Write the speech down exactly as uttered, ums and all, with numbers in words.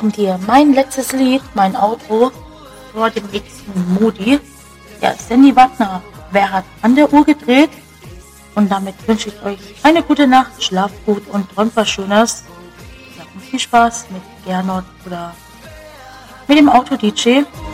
kommt hier mein letztes Lied, mein Outro vor dem nächsten Modi. Ja, Sandy Wagner, wer hat an der Uhr gedreht? Und damit wünsche ich euch eine gute Nacht, schlaft gut und träumt was Schönes. Ja, und viel Spaß mit Gernot oder mit dem Auto-D J.